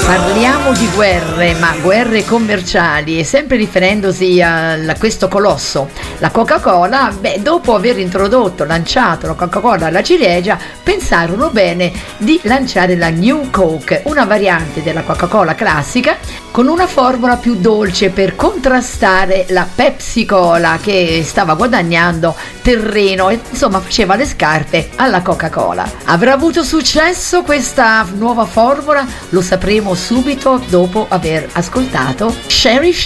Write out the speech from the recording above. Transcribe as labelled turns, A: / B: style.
A: Parliamo di guerre, ma guerre commerciali, e sempre riferendosi a questo colosso, la Coca-Cola, dopo aver lanciato la Coca-Cola alla ciliegia, pensarono bene di lanciare la New Coke, una variante della Coca-Cola classica con una formula più dolce per contrastare la Pepsi Cola che stava guadagnando terreno e insomma faceva le scarpe alla Coca-Cola. Avrà avuto successo questa nuova formula? Lo sapremo subito dopo aver ascoltato Sherry